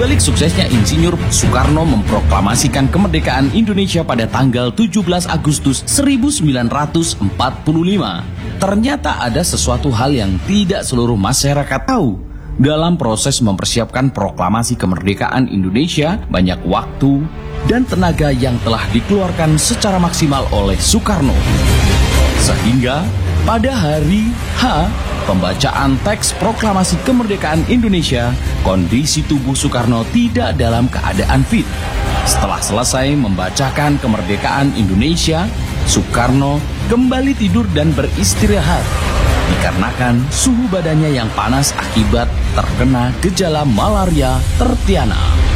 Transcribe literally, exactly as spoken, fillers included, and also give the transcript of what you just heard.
balik suksesnya Insinyur Soekarno memproklamasikan kemerdekaan Indonesia pada tanggal tujuh belas Agustus seribu sembilan ratus empat puluh lima, ternyata ada sesuatu hal yang tidak seluruh masyarakat tahu. Dalam proses mempersiapkan proklamasi kemerdekaan Indonesia, banyak waktu dan tenaga yang telah dikeluarkan secara maksimal oleh Soekarno. Sehingga pada hari H pembacaan teks proklamasi kemerdekaan Indonesia, kondisi tubuh Soekarno tidak dalam keadaan fit. Setelah selesai membacakan kemerdekaan Indonesia, Soekarno kembali tidur dan beristirahat dikarenakan suhu badannya yang panas akibat terkena gejala malaria tertiana.